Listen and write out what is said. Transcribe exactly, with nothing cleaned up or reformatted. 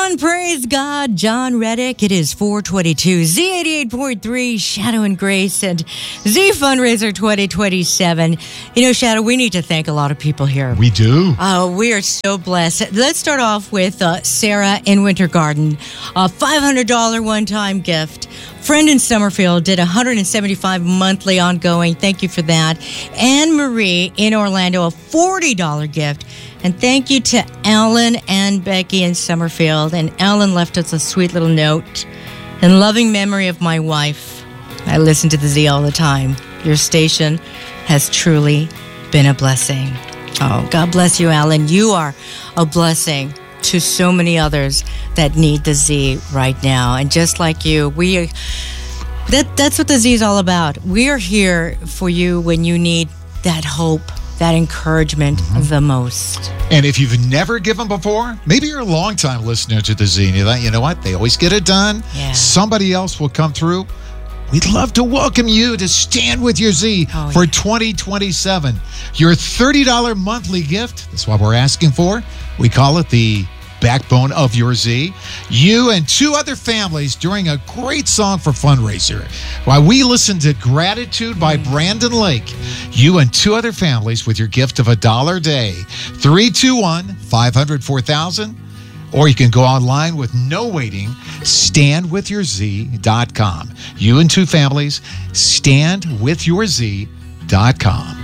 on, praise God, John Reddick. It is four twenty-two, Z eighty-eight point three, Shadow and Grace, and Z Fundraiser twenty twenty-seven. You know, Shadow, we need to thank a lot of people here. We do. Uh, we are so blessed. Let's start off with uh, Sarah in Winter Garden, a five hundred dollars one-time gift. Friend in Summerfield did one hundred seventy-five dollars monthly ongoing. Thank you for that. Anne Marie in Orlando, a forty dollars gift. And thank you to Ellen and Becky in Summerfield. And Ellen left us a sweet little note. In loving memory of my wife, I listen to the Z all the time. Your station has truly been a blessing. Oh, God bless you, Ellen. You are a blessing to so many others that need the Z right now. And just like you, we are, that that's what the Z is all about. We are here for you when you need that hope, that encouragement mm-hmm. the most. And if you've never given before, maybe you're a long-time listener to the Z and you thought, you know what, they always get it done. Yeah. Somebody else will come through. We'd love to welcome you to Stand With Your Z oh, for yeah. twenty twenty-seven. Your thirty dollars monthly gift, that's what we're asking for. We call it the backbone of your Z. You and two other families during a great song for fundraiser. While we listen to Gratitude by Brandon Lake, you and two other families with your gift of a dollar a day. three two one, five hundred, four thousand. Or you can go online with no waiting, stand with your z dot com. You and two families, stand with your z dot com.